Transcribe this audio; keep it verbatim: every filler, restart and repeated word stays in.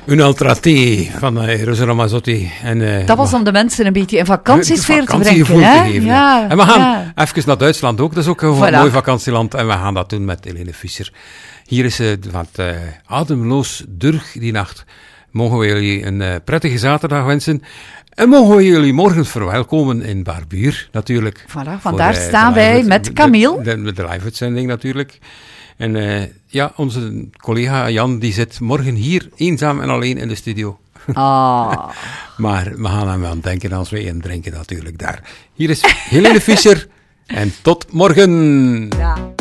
Een ultra thee van uh, Rosa Ramazzotti. En, uh, dat was om de mensen een beetje in vakantiesfeer te brengen. Te geven, ja, en we gaan ja. even naar Duitsland ook. Dat is ook een voilà. mooi vakantieland. En we gaan dat doen met Helene Fischer. Hier is het uh, uh, ademloos durg die nacht. Mogen we jullie een uh, prettige zaterdag wensen. En mogen we jullie morgen verwelkomen in Barbuur, natuurlijk. Voilà, vandaar uh, staan wij met Camille. De, de, de live-uitzending natuurlijk. En uh, ja, onze collega Jan, die zit morgen hier eenzaam en alleen in de studio. Ah. Maar we gaan hem wel denken als we een drinken natuurlijk daar. Hier is Helene Fischer en tot morgen. Ja.